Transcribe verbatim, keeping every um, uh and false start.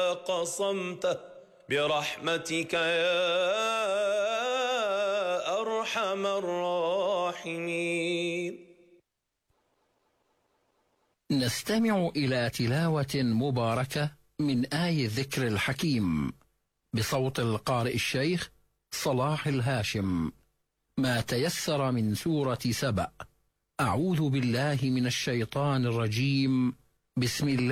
ما قصمته برحمتك يا أرحم الراحمين. نستمع إلى تلاوة مباركة من آي الذكر الحكيم بصوت القارئ الشيخ صلاح الهاشم، ما تيسر من سورة سبأ. أعوذ بالله من الشيطان الرجيم. بسم الله